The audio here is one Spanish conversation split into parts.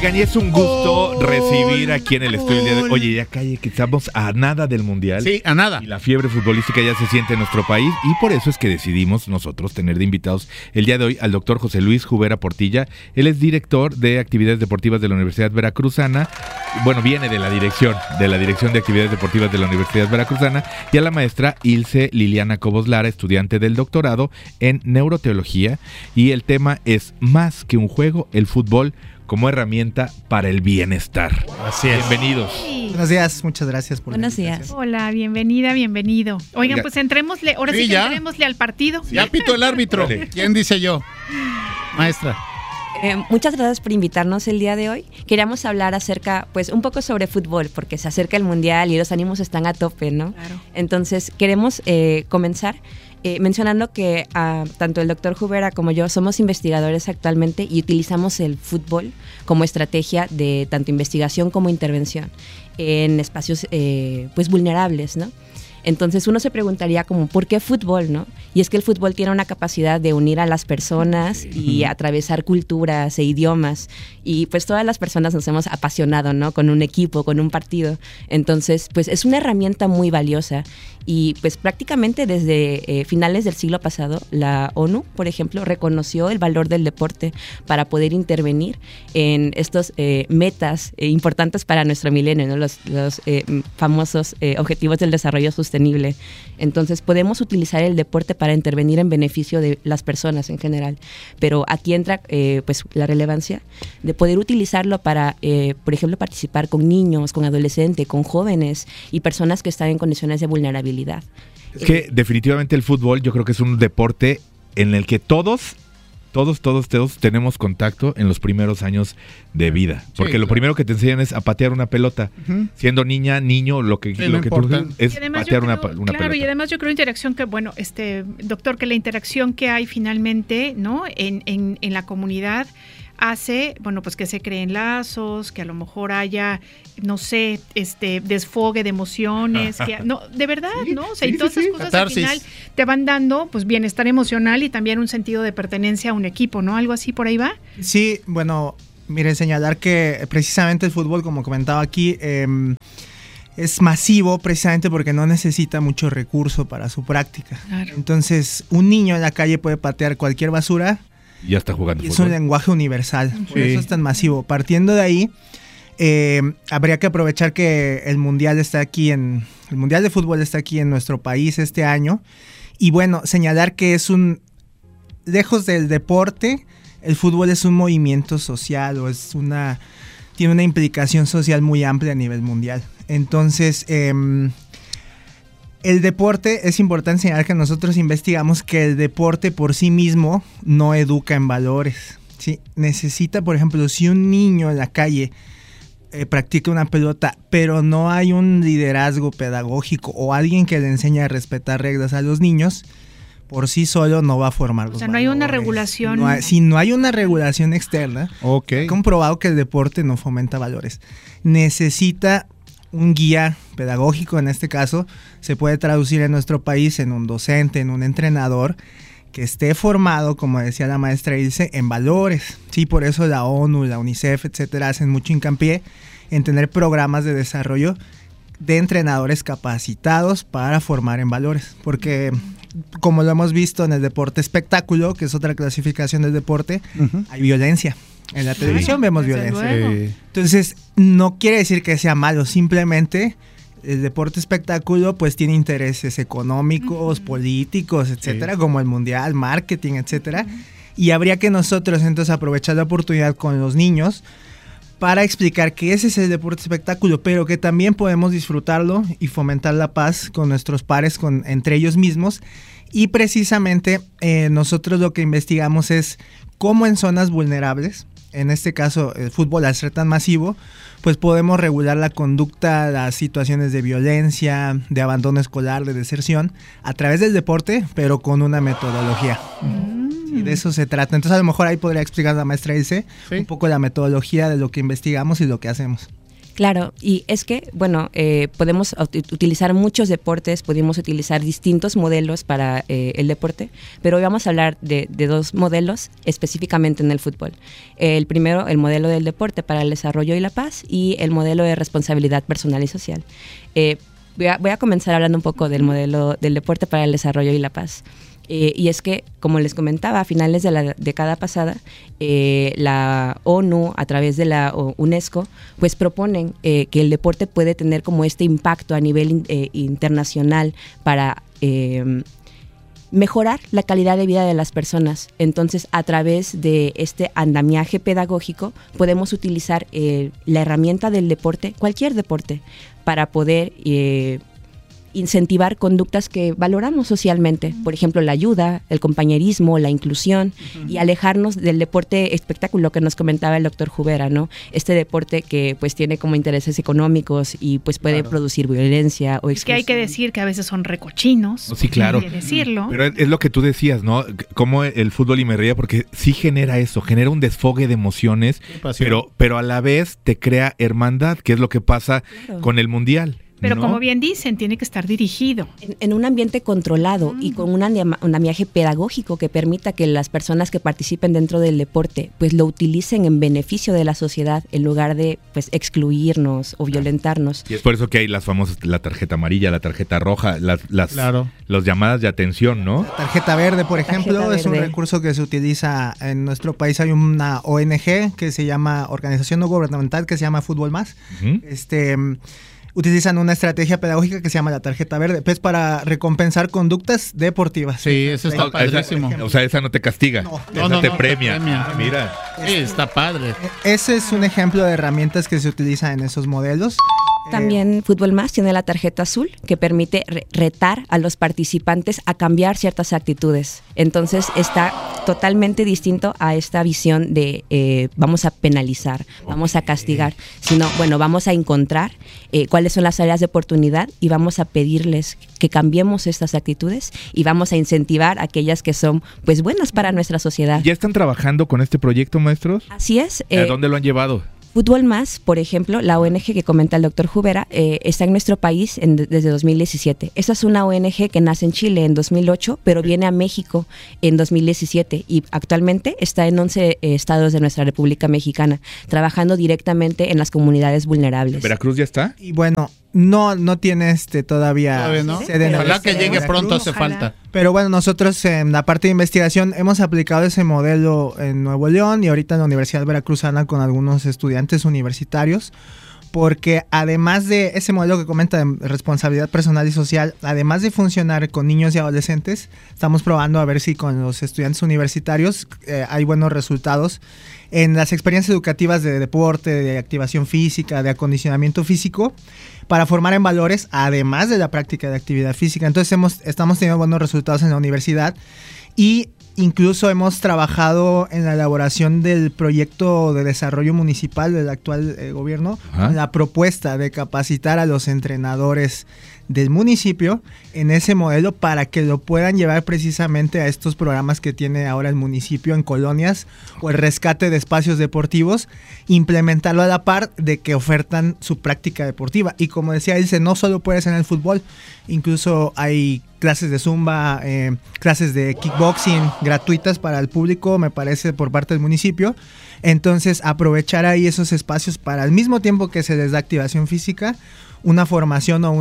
Oigan, y es un gusto recibir aquí en el estudio el día de hoy. Oye, ya calle, que estamos a nada del Mundial. Sí, a nada. Y la fiebre futbolística ya se siente en nuestro país. Y por eso es que decidimos nosotros tener de invitados el día de hoy al doctor José Luis Jubera Portilla. Él es director de actividades deportivas de la Universidad Veracruzana. Bueno, viene de la dirección de actividades deportivas de la Universidad Veracruzana. Y a la maestra Ilse Liliana Cobos Lara, estudiante del doctorado en neuroteología. Y el tema es más que un juego, el fútbol como herramienta para el bienestar. Así es. Bienvenidos. Sí. Buenos días, muchas gracias por Buenos la invitación. días. Hola, bienvenida, bienvenido. Oigan, Oiga. pues entrémosle, ahora Sí, sí que ya. entrémosle al partido. Ya pito el árbitro. Vale. ¿Quién dice yo? Maestra. Muchas gracias por invitarnos el día de hoy. Queríamos hablar acerca, pues, un poco sobre fútbol, porque se acerca el Mundial y los ánimos están a tope, ¿no? Claro. Entonces, queremos comenzar mencionando que tanto el doctor Jubera como yo somos investigadores actualmente y utilizamos el fútbol como estrategia de tanto investigación como intervención en espacios pues vulnerables, ¿no? Entonces uno se preguntaría como, ¿por qué fútbol, no? Y es que el fútbol tiene una capacidad de unir a las personas y atravesar culturas e idiomas. Y pues todas las personas nos hemos apasionado, ¿no? Con un equipo, con un partido. Entonces, pues es una herramienta muy valiosa. Y pues prácticamente desde finales del siglo pasado, la ONU, por ejemplo, reconoció el valor del deporte para poder intervenir en estos metas importantes para nuestro milenio, ¿no? Los famosos Objetivos del Desarrollo Sostenible. Entonces podemos utilizar el deporte para intervenir en beneficio de las personas en general. Pero aquí entra pues la relevancia de poder utilizarlo para, por ejemplo, participar con niños, con adolescentes, con jóvenes y personas que están en condiciones de vulnerabilidad. Es que definitivamente el fútbol yo creo que es un deporte en el que todos tenemos contacto en los primeros años de vida. Porque Sí, lo claro. primero que te enseñan es a patear una pelota. Siendo niña, niño, lo que no tú importa. es Y además patear yo una creo, pelota. claro, y además yo creo interacción que, bueno, doctor, que la interacción que hay finalmente, ¿no? En la comunidad hace, bueno, pues que se creen lazos, que a lo mejor haya, no sé, desfogue de emociones, que no, de verdad, Sí, ¿no? O sea, sí, y todas sí, esas sí. cosas Catarsis. al final te van dando, pues, bienestar emocional y también un sentido de pertenencia a un equipo, ¿no? Algo así por ahí va. Sí, bueno, mire, señalar que precisamente el fútbol, como comentaba aquí, es masivo precisamente porque no necesita mucho recurso para su práctica. Claro. Entonces, un niño en la calle puede patear cualquier basura Y ya está jugando y es fútbol. un lenguaje universal. Por Sí. eso es tan masivo. Partiendo de ahí, habría que aprovechar que el Mundial está aquí el Mundial de Fútbol está aquí en nuestro país este año. Y bueno, señalar que lejos del deporte, el fútbol es un movimiento social o tiene una implicación social muy amplia a nivel mundial. Entonces, el deporte, es importante señalar que nosotros investigamos que el deporte por sí mismo no educa en valores, ¿sí? Necesita, por ejemplo, si un niño en la calle practica una pelota, pero no hay un liderazgo pedagógico o alguien que le enseñe a respetar reglas a los niños, por sí solo no va a formar los O sea, no hay una valores. regulación. Si no hay una regulación externa, Ok. he comprobado que el deporte no fomenta valores. Necesita un guía pedagógico, en este caso, se puede traducir en nuestro país en un docente, en un entrenador que esté formado, como decía la maestra Ilse, en valores. Sí, por eso la ONU, la UNICEF, etcétera, hacen mucho hincapié en tener programas de desarrollo de entrenadores capacitados para formar en valores. Porque, como lo hemos visto en el deporte espectáculo, que es otra clasificación del deporte, hay violencia. En la televisión vemos desde violencia. luego. Entonces, no quiere decir que sea malo, simplemente el deporte espectáculo pues tiene intereses económicos, políticos, etcétera, como el mundial, marketing, etcétera. Y habría que nosotros entonces aprovechar la oportunidad con los niños para explicar que ese es el deporte espectáculo, pero que también podemos disfrutarlo y fomentar la paz con nuestros pares, entre ellos mismos. Y precisamente nosotros lo que investigamos es cómo en zonas vulnerables, en este caso el fútbol al ser tan masivo, pues podemos regular la conducta, las situaciones de violencia, de abandono escolar, de deserción, a través del deporte, pero con una metodología. Y de eso se trata. Entonces a lo mejor ahí podría explicar la maestra Ilse un poco la metodología de lo que investigamos y lo que hacemos. Claro, y es que, bueno, podemos utilizar muchos deportes, podemos utilizar distintos modelos para el deporte, pero hoy vamos a hablar de dos modelos específicamente en el fútbol. El primero, el modelo del deporte para el desarrollo y la paz, y el modelo de responsabilidad personal y social. Voy a comenzar hablando un poco del modelo del deporte para el desarrollo y la paz. Y es que, como les comentaba, a finales de la década pasada, la ONU, a través de la UNESCO, pues proponen que el deporte puede tener como este impacto a nivel internacional para mejorar la calidad de vida de las personas. Entonces, a través de este andamiaje pedagógico, podemos utilizar la herramienta del deporte, cualquier deporte, para poder incentivar conductas que valoramos socialmente, por ejemplo, la ayuda, el compañerismo, la inclusión, y alejarnos del deporte espectáculo que nos comentaba el doctor Jubera, ¿no? Este deporte que pues tiene como intereses económicos y pues puede producir violencia o exclusión. Que hay que decir que a veces son recochinos. Sí, claro. Hay que decirlo. Pero es lo que tú decías, ¿no? Como el fútbol, y me reía porque sí genera eso, genera un desfogue de emociones, pero a la vez te crea hermandad, que es lo que pasa con el Mundial. Pero ¿no? como bien dicen, tiene que estar dirigido. En un ambiente controlado y con un andamiaje pedagógico que permita que las personas que participen dentro del deporte pues lo utilicen en beneficio de la sociedad en lugar de pues excluirnos o violentarnos. Y es por eso que hay las famosas, la tarjeta amarilla, la tarjeta roja, las llamadas de atención, ¿no? La tarjeta verde, por ejemplo, es un recurso que se utiliza en nuestro país. Hay una ONG que se llama, organización no gubernamental, que se llama Fútbol Más. Utilizan una estrategia pedagógica que se llama la tarjeta verde, pues para recompensar conductas deportivas. Sí, eso está padrísimo. O sea, esa no te castiga, esa te premia. Mira. Sí, está padre. Ese es un ejemplo de herramientas que se utilizan en esos modelos. También Fútbol Más tiene la tarjeta azul que permite retar a los participantes a cambiar ciertas actitudes. Entonces está totalmente distinto a esta visión de vamos a penalizar, vamos a castigar, sino bueno, vamos a encontrar cuáles son las áreas de oportunidad y vamos a pedirles que cambiemos estas actitudes y vamos a incentivar aquellas que son pues buenas para nuestra sociedad. ¿Ya están trabajando con este proyecto, maestros? Así es. ¿A dónde lo han llevado? Fútbol Más, por ejemplo, la ONG que comenta el doctor Jubera, está en nuestro país desde 2017. Esta es una ONG que nace en Chile en 2008, pero viene a México en 2017 y actualmente está en 11 estados de nuestra República Mexicana, trabajando directamente en las comunidades vulnerables. ¿Veracruz ya está? Y bueno, no tiene todavía ¿no? sede. Ojalá que llegue pronto, hace falta. Pero bueno, nosotros en la parte de investigación hemos aplicado ese modelo en Nuevo León y ahorita en la Universidad Veracruzana con algunos estudiantes universitarios, porque además de ese modelo que comenta de responsabilidad personal y social, además de funcionar con niños y adolescentes, estamos probando a ver si con los estudiantes universitarios hay buenos resultados en las experiencias educativas de deporte, de activación física, de acondicionamiento físico, para formar en valores, además de la práctica de actividad física. Entonces estamos teniendo buenos resultados en la universidad y incluso hemos trabajado en la elaboración del proyecto de desarrollo municipal del actual gobierno, la propuesta de capacitar a los entrenadores del municipio en ese modelo para que lo puedan llevar precisamente a estos programas que tiene ahora el municipio en colonias o el rescate de espacios deportivos, implementarlo a la par de que ofertan su práctica deportiva. Y como decía Ilse, no solo puede ser en el fútbol, incluso hay clases de zumba, clases de kickboxing gratuitas para el público, me parece, por parte del municipio. Entonces, aprovechar ahí esos espacios para al mismo tiempo que se les da activación física, una formación o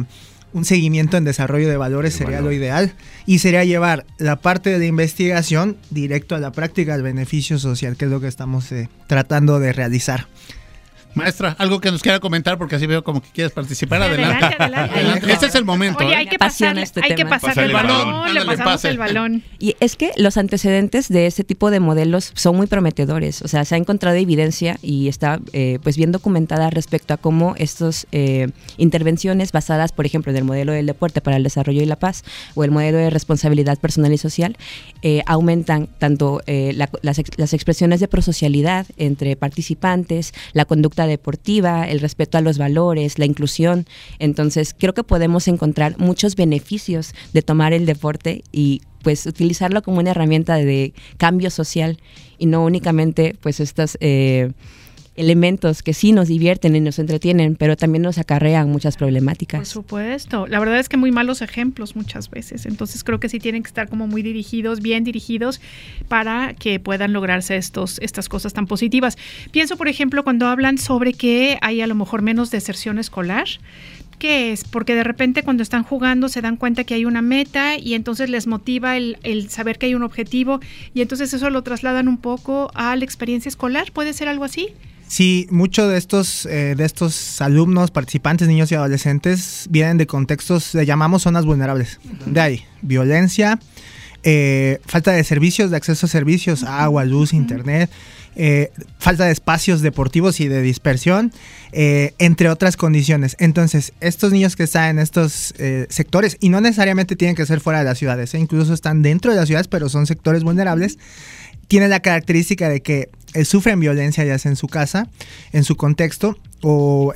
un seguimiento en desarrollo de valores sería lo ideal, y sería llevar la parte de la investigación directo a la práctica del beneficio social, que es lo que estamos tratando de realizar. Maestra, algo que nos quiera comentar, porque así veo como que quieres participar. Adelante. Este es el momento. Oye, hay que pasarle el balón. Le pasamos el balón. Y es que los antecedentes de este tipo de modelos son muy prometedores. O sea, se ha encontrado evidencia y está pues bien documentada respecto a cómo estas intervenciones basadas, por ejemplo, en el modelo del deporte para el desarrollo y la paz o el modelo de responsabilidad personal y social, aumentan tanto las expresiones de prosocialidad entre participantes, la conducta deportiva, el respeto a los valores, la inclusión. Entonces, creo que podemos encontrar muchos beneficios de tomar el deporte y pues utilizarlo como una herramienta de cambio social y no únicamente pues estas elementos que sí nos divierten y nos entretienen, pero también nos acarrean muchas problemáticas. Por supuesto. La verdad es que muy malos ejemplos muchas veces. Entonces creo que sí tienen que estar como muy dirigidos, bien dirigidos, para que puedan lograrse estas cosas tan positivas. Pienso, por ejemplo, cuando hablan sobre que hay a lo mejor menos deserción escolar. ¿Qué es? Porque de repente cuando están jugando se dan cuenta que hay una meta y entonces les motiva el saber que hay un objetivo y entonces eso lo trasladan un poco a la experiencia escolar. ¿Puede ser algo así? Sí, muchos de estos alumnos, participantes, niños y adolescentes vienen de contextos, le llamamos zonas vulnerables. De ahí, violencia, falta de servicios, de acceso a servicios, agua, luz, internet, falta de espacios deportivos y de dispersión, entre otras condiciones. Entonces, estos niños que están en estos sectores, y no necesariamente tienen que ser fuera de las ciudades, incluso están dentro de las ciudades, pero son sectores vulnerables, tienen la característica de que sufren violencia ya sea en su casa, en su contexto, o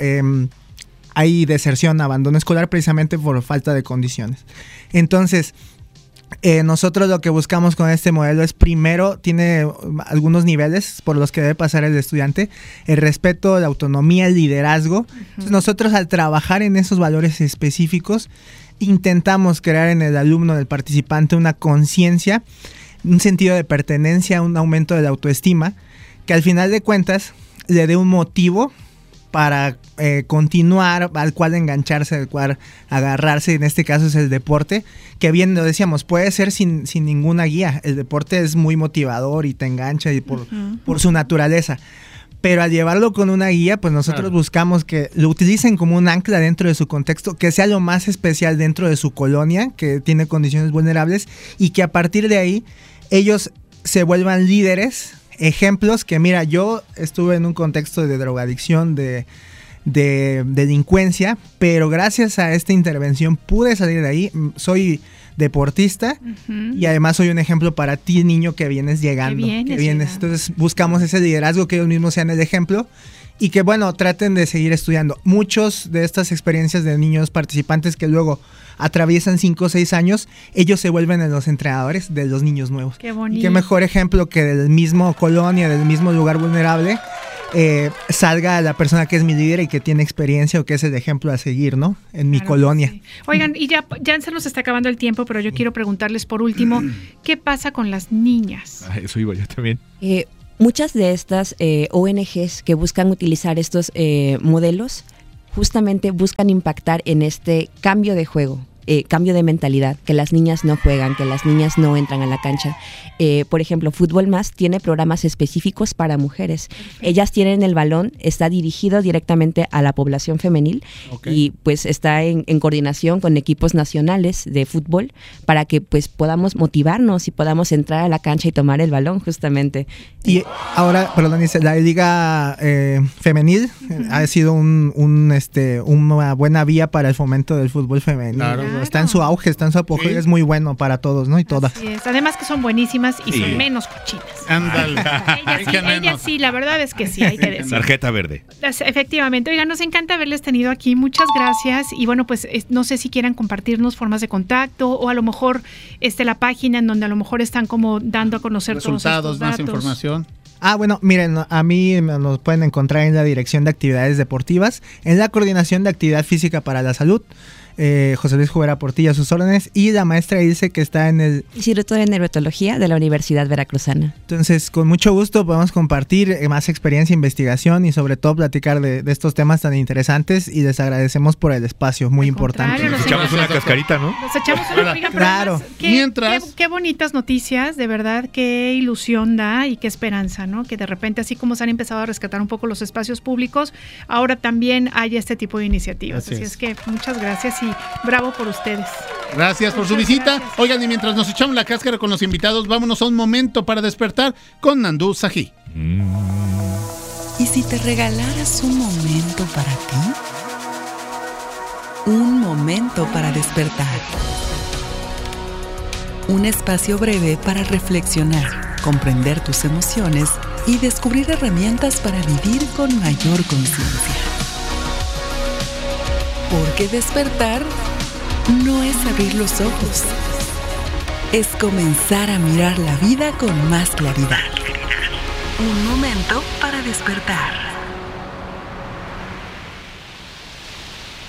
hay deserción, abandono escolar precisamente por falta de condiciones. Entonces, nosotros lo que buscamos con este modelo es, primero, tiene algunos niveles por los que debe pasar el estudiante: el respeto, la autonomía, el liderazgo. Entonces, nosotros, al trabajar en esos valores específicos, intentamos crear en el alumno, del participante, una conciencia, un sentido de pertenencia, un aumento de la autoestima, que al final de cuentas le dé un motivo para continuar, al cual engancharse, al cual agarrarse. En este caso es el deporte, que bien lo decíamos, puede ser sin ninguna guía. El deporte es muy motivador y te engancha y por su naturaleza. Pero al llevarlo con una guía, pues nosotros buscamos que lo utilicen como un ancla dentro de su contexto, que sea lo más especial dentro de su colonia, que tiene condiciones vulnerables, y que a partir de ahí ellos se vuelvan líderes, ejemplos. Que mira, yo estuve en un contexto de drogadicción, de delincuencia, pero gracias a esta intervención pude salir de ahí. Soy deportista y además soy un ejemplo para ti, niño, que vienes llegando. Entonces buscamos ese liderazgo, que ellos mismos sean el ejemplo y que, bueno, traten de seguir estudiando. Muchos de estas experiencias de niños participantes que luego atraviesan 5 o 6 años, ellos se vuelven en los entrenadores de los niños nuevos. Qué bonito. Y qué mejor ejemplo que del mismo colonia, del mismo lugar vulnerable, salga la persona que es mi líder y que tiene experiencia, o que es el ejemplo a seguir, ¿no? En mi colonia. Sí. Oigan, y ya se nos está acabando el tiempo, pero yo quiero preguntarles por último, ¿qué pasa con las niñas? Eso iba yo también. Muchas de estas ONGs que buscan utilizar estos modelos justamente buscan impactar en este cambio de juego, cambio de mentalidad, que las niñas no juegan, que las niñas no entran a la cancha. Por ejemplo, Fútbol Más tiene programas específicos para mujeres. Perfecto. Ellas tienen el balón, está dirigido directamente a la población femenil y pues está en coordinación con equipos nacionales de fútbol para que pues podamos motivarnos y podamos entrar a la cancha y tomar el balón justamente. Y ahora, perdón, la liga femenil ha sido una buena vía para el fomento del fútbol femenil. Claro. Está en su auge, está en su apogeo, es muy bueno para todos, ¿no? Y todas. Así es. Además que son buenísimas y son menos cochinas. Ándale. Ellas sí, la verdad es que sí, hay que decir. Tarjeta verde. Efectivamente. Oigan, nos encanta haberles tenido aquí. Muchas gracias. Y bueno, pues no sé si quieran compartirnos formas de contacto o a lo mejor la página en donde a lo mejor están como dando a conocer resultados, todos estos datos. más información. Bueno, miren, a mí nos pueden encontrar en la Dirección de Actividades Deportivas, en la Coordinación de Actividad Física para la Salud. José Luis Jubera Portilla a sus órdenes, y la maestra Ilse, que está en el Instituto de Neurotología de la Universidad Veracruzana. Entonces, con mucho gusto podemos compartir más experiencia, investigación y sobre todo platicar de estos temas tan interesantes, y les agradecemos por el espacio, muy importante. Nos echamos una cascarita, ¿no? Nos echamos una amiga, claro. Qué bonitas noticias, de verdad, qué ilusión da y qué esperanza, ¿no? Que de repente, así como se han empezado a rescatar un poco los espacios públicos, ahora también hay este tipo de iniciativas. Así es que muchas gracias y bravo por ustedes. Gracias por su visita. Gracias. Oigan, y mientras nos echamos la cáscara con los invitados, vámonos a un momento para despertar con Nandú Sají. ¿Y si te regalaras un momento para ti? Un momento para despertar. Un espacio breve para reflexionar, comprender tus emociones y descubrir herramientas para vivir con mayor conciencia. Porque despertar no es abrir los ojos, es comenzar a mirar la vida con más claridad. Un momento para despertar.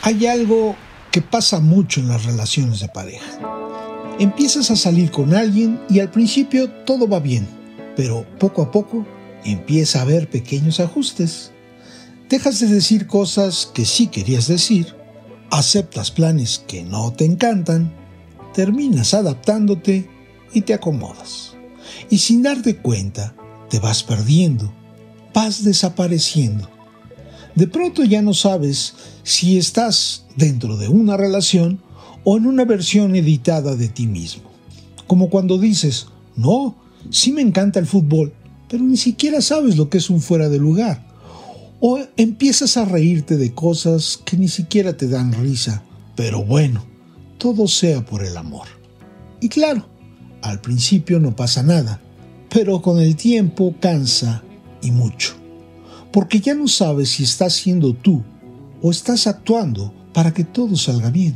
Hay algo que pasa mucho en las relaciones de pareja. Empiezas a salir con alguien y al principio todo va bien, pero poco a poco empieza a haber pequeños ajustes. Dejas de decir cosas que sí querías decir, aceptas planes que no te encantan, terminas adaptándote y te acomodas. Y sin darte cuenta, te vas perdiendo, vas desapareciendo. De pronto ya no sabes si estás dentro de una relación o en una versión editada de ti mismo. Como cuando dices, no, sí me encanta el fútbol, pero ni siquiera sabes lo que es un fuera de lugar. O empiezas a reírte de cosas que ni siquiera te dan risa, pero bueno, todo sea por el amor. Y claro, al principio no pasa nada, pero con el tiempo cansa y mucho. Porque ya no sabes si estás siendo tú o estás actuando para que todo salga bien.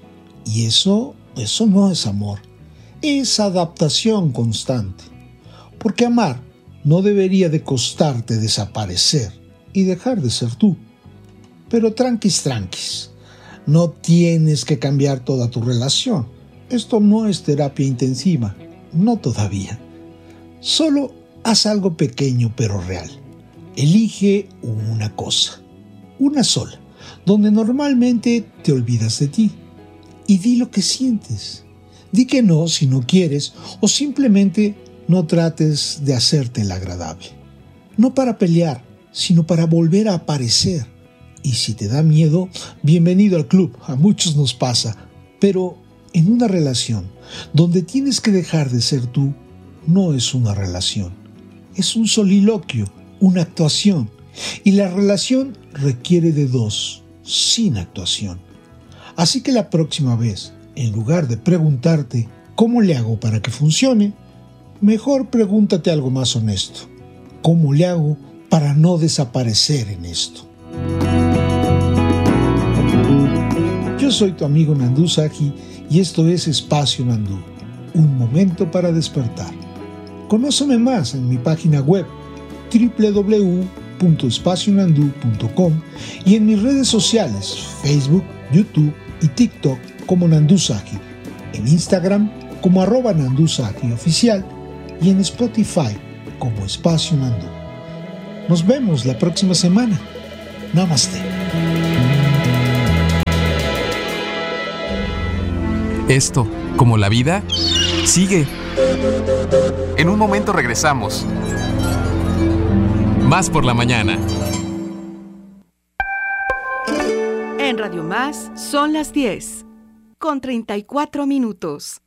Y eso no es amor, es adaptación constante. Porque amar no debería de costarte desaparecer y dejar de ser tú. Pero tranquis, no tienes que cambiar toda tu relación. Esto no es terapia intensiva, no todavía. Solo haz algo pequeño pero real. Elige una cosa, una sola, donde normalmente te olvidas de ti. Y di lo que sientes. Di que no si no quieres o simplemente no trates de hacerte el agradable. No para pelear, sino para volver a aparecer. Y si te da miedo, bienvenido al club, a muchos nos pasa. Pero en una relación donde tienes que dejar de ser tú, no es una relación. Es un soliloquio, una actuación. Y la relación requiere de dos, sin actuación. Así que la próxima vez, en lugar de preguntarte ¿cómo le hago para que funcione?, mejor pregúntate algo más honesto. ¿Cómo le hago para no desaparecer en esto? Yo soy tu amigo Nandú Saji y esto es Espacio Nandú, un momento para despertar. Conóceme más en mi página web www.espacionandú.com y en mis redes sociales Facebook, YouTube y TikTok como Nandú Saji, en Instagram como @NandúSajiOficial y en Spotify como Espacio Nandú. Nos vemos la próxima semana. Namaste. Esto, como la vida, sigue. En un momento regresamos. Más por la mañana. En Radio Más son las 10, con 34 minutos.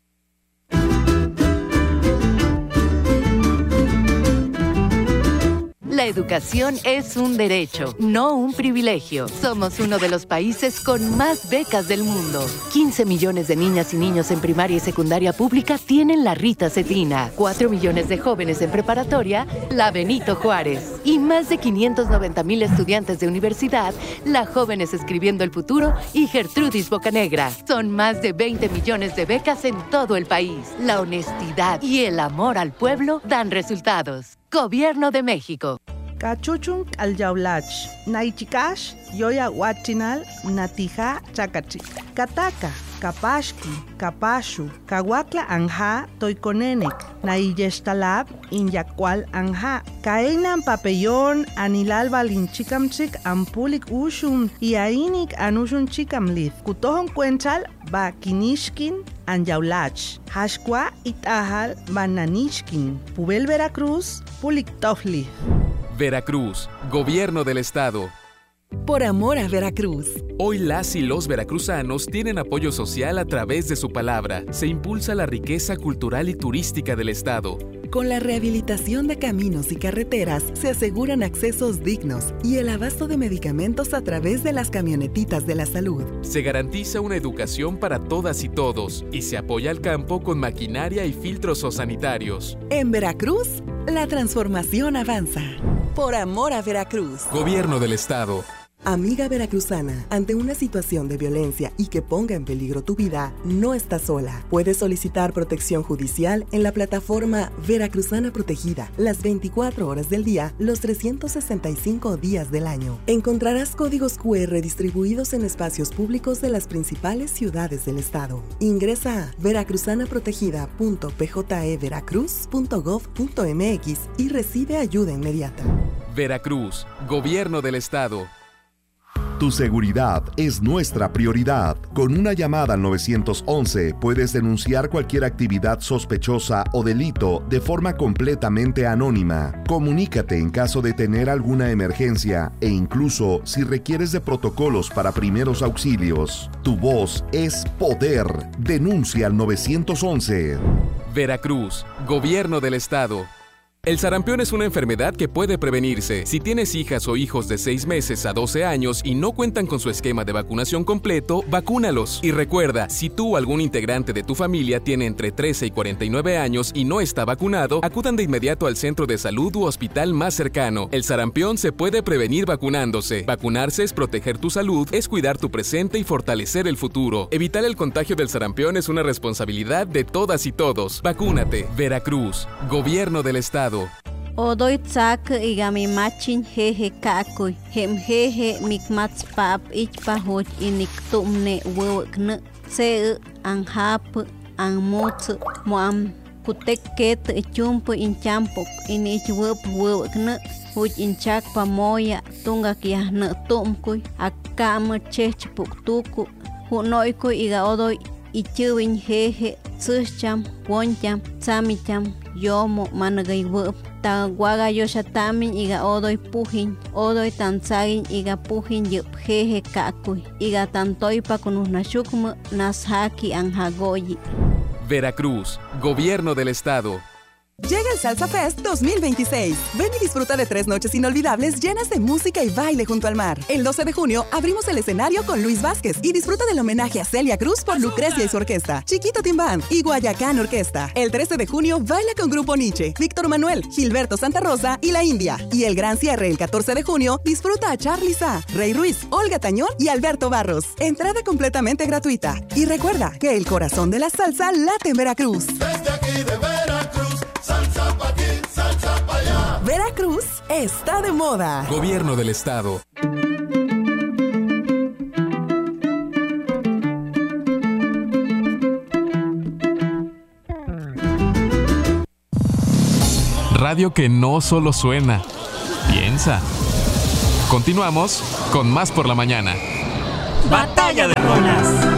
La educación es un derecho, no un privilegio. Somos uno de los países con más becas del mundo. 15 millones de niñas y niños en primaria y secundaria pública tienen la Rita Cetina. 4 millones de jóvenes en preparatoria, la Benito Juárez. Y más de 590,000 estudiantes de universidad, la Jóvenes Escribiendo el Futuro y Gertrudis Bocanegra. Son más de 20 millones de becas en todo el país. La honestidad y el amor al pueblo dan resultados. Gobierno de México. Cachuchun al yaulach, naichikash, yoya huachinal, natija chacachi. Kataka, kapashki, kapashu, kawakla anja, toiconenek, naiyestalab, inyacual anja. Kaenan papellón, anilal balinchikamchik, ampulik ushun, y ainik anushun chikamlith. Kutohon cuenchal, bakinishkin, anyaulach. Hashkwa itahal, bananishkin. Pubel Veracruz, puliktofli. Veracruz, Gobierno del Estado. Por amor a Veracruz. Hoy las y los veracruzanos tienen apoyo social a través de su palabra. Se impulsa la riqueza cultural y turística del Estado. Con la rehabilitación de caminos y carreteras se aseguran accesos dignos y el abasto de medicamentos a través de las camionetitas de la salud. Se garantiza una educación para todas y todos y se apoya al campo con maquinaria y filtros zoosanitarios. En Veracruz, la transformación avanza. Por amor a Veracruz. Gobierno del Estado. Amiga veracruzana, ante una situación de violencia y que ponga en peligro tu vida, no estás sola. Puedes solicitar protección judicial en la plataforma Veracruzana Protegida, las 24 horas del día, los 365 días del año. Encontrarás códigos QR distribuidos en espacios públicos de las principales ciudades del estado. Ingresa a veracruzanaprotegida.pjeveracruz.gov.mx y recibe ayuda inmediata. Veracruz, Gobierno del Estado. Tu seguridad es nuestra prioridad. Con una llamada al 911 puedes denunciar cualquier actividad sospechosa o delito de forma completamente anónima. Comunícate en caso de tener alguna emergencia e incluso si requieres de protocolos para primeros auxilios. Tu voz es poder. Denuncia al 911. Veracruz, Gobierno del Estado. El sarampión es una enfermedad que puede prevenirse. Si tienes hijas o hijos de 6 meses a 12 años y no cuentan con su esquema de vacunación completo, vacúnalos. Y recuerda, si tú o algún integrante de tu familia tiene entre 13 y 49 años y no está vacunado, acudan de inmediato al centro de salud u hospital más cercano. El sarampión se puede prevenir vacunándose. Vacunarse es proteger tu salud, es cuidar tu presente y fortalecer el futuro. Evitar el contagio del sarampión es una responsabilidad de todas y todos. Vacúnate. Veracruz, Gobierno del Estado. Odoy tsak igami machin jeje kakuy hem jeje mikmats pap ichpahoch inik tumne wewkne se anhap anmots moam kutek ket chumpo inchampok inich wewkne huch inchak pamoya tunga kiahne tumkuy akam chechpuk tuku hunoyko iga odoy ichuwin jeje tsucham woncham tsamicham yomo managay web tawaga yoshatamin iga odoy pujin odoy tansagin iga pujin yup jeje kakuy iga tantoypa kunusnashukma nashaki anjagoyi. Veracruz, Gobierno del Estado. Llega el Salsa Fest 2026. Ven y disfruta de 3 noches inolvidables llenas de música y baile junto al mar. El 12 de junio abrimos el escenario con Luis Vázquez y disfruta del homenaje a Celia Cruz por Lucrecia y su orquesta, Chiquito Timbán y Guayacán Orquesta. El 13 de junio baila con Grupo Nietzsche, Víctor Manuel, Gilberto Santa Rosa y La India. Y el gran cierre el 14 de junio disfruta a Charly Sa, Rey Ruiz, Olga Tañón y Alberto Barros. Entrada completamente gratuita. Y recuerda que el corazón de la salsa late en Veracruz. Desde aquí de Veracruz, salsa pa' aquí, salsa pa' allá. Veracruz está de moda. Gobierno del Estado. Radio que no solo suena, piensa. Continuamos con Más por la Mañana. Batalla de Rolas.